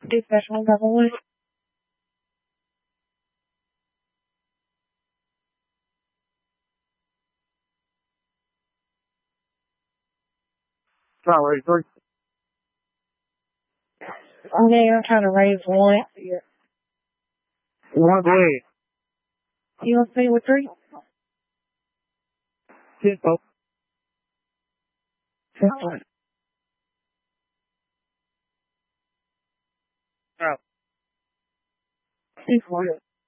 Dispatch 151. Sorry, 3. Okay, I'm trying to raise one. One, go ahead. You want to stay with 3? 10, folks. 10. Out. 4.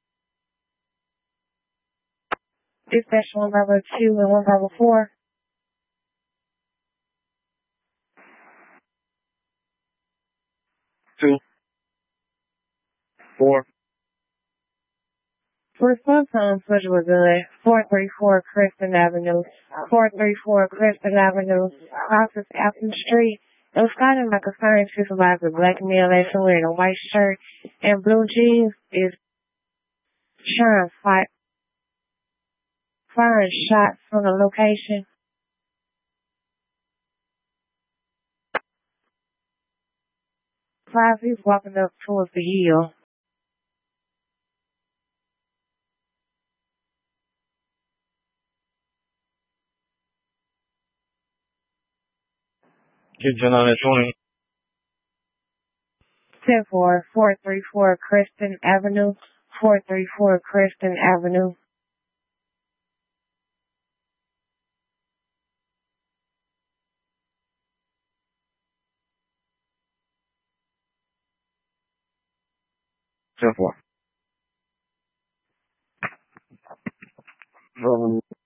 Dispatch 152 and 154. 2, 4. Response time schedule was good. 434 Kristen Avenue. 434 Kristen Avenue. Office Alton Street. It was kind of like a fire supervisor, black male that's wearing a white shirt and blue jeans is firing shots from the location. He's walking up towards the hill. Kitchen on that 20. 10-4, 434 Kristen Avenue. 434 Kristen Avenue. Ten, 4.